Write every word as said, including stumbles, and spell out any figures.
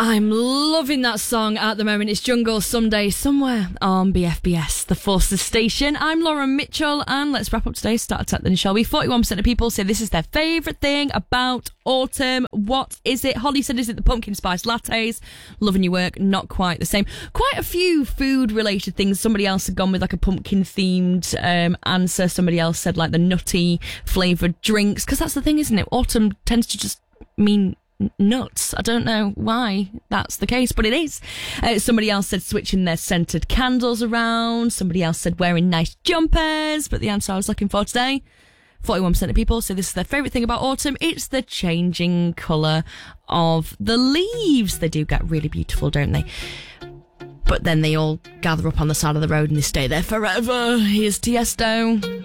I'm loving that song at the moment. It's Jungle Someday Somewhere on B F B S, the Forces Station. I'm Lauren Mitchell, and let's wrap up today's Start Attack then, shall we? forty-one percent of people say this is their favourite thing about autumn. What is it? Holly said, is it the pumpkin spice lattes? Loving your work. Not quite the same. Quite a few food-related things. Somebody else had gone with like a pumpkin-themed um, answer. Somebody else said like the nutty flavoured drinks, because that's the thing, isn't it? Autumn tends to just mean nuts. I don't know why that's the case, but it is. Uh, somebody else said switching their scented candles around. Somebody else said wearing nice jumpers. But the answer I was looking for today, forty-one percent of people say this is their favourite thing about autumn. It's the changing colour of the leaves. They do get really beautiful, don't they? But then they all gather up on the side of the road and they stay there forever. Here's Tiesto.